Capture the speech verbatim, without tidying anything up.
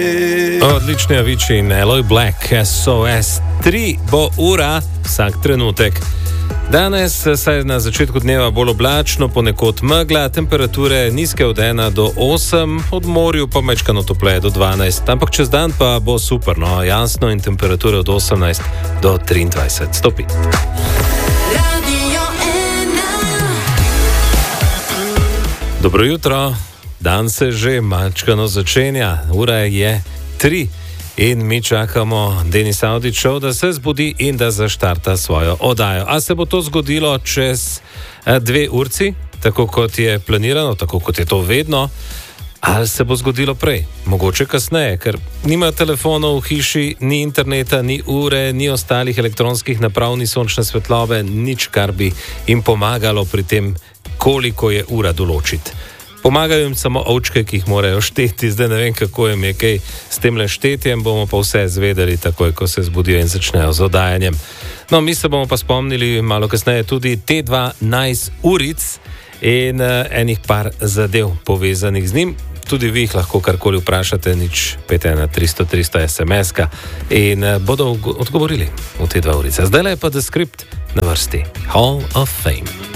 Odlični Avicii in Aloy Black, S O S tri bo ura vsak trenutek. Danes se je na začetku dneva bolj oblačno, ponekod megla, temperature nizke od ena do osem, od morju pa mečkano topleje do dvanajst, ampak čez dan pa bo super, no, jasno, in temperature od osemnajst do triindvajset stopinj. Dobro jutro, dan se že mečkano začenja, ura je tri. In mi čakamo Denis Avdić, da se zbudi in da zaštarta svojo oddajo. A se bo to zgodilo čez dve urci, tako kot je planirano, tako kot je to vedno, ali se bo zgodilo prej, mogoče kasneje, ker nima telefonov v hiši, ni interneta, ni ure, ni ostalih elektronskih naprav, ni sončne svetlobe, nič, kar bi jim pomagalo pri tem, koliko je ura določiti. Pomagajo jim samo ovčke, ki jih morajo šteti, zdaj ne vem, kako jim je kaj s tem le štetjem, bomo pa vse zvedeli takoj, ko se zbudijo in začnejo z oddajanjem. No, mi se bomo pa spomnili malo kasneje tudi T dva nice uric in uh, enih par zadev povezanih z njim. Tudi vi jih lahko karkoli vprašate, nič pete na tristo tristo es em es-ka in uh, bodo odgovorili v te dva urice. Zdaj le pa The Script na vrsti Hall of Fame.